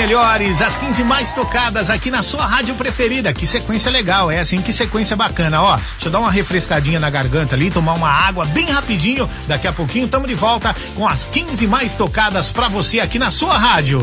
melhores, as 15 mais tocadas aqui na sua rádio preferida. Que sequência legal, é assim, que sequência bacana. Ó, deixa eu dar uma refrescadinha na garganta ali, tomar uma água bem rapidinho. Daqui a pouquinho estamos de volta com as 15 mais tocadas pra você aqui na sua rádio.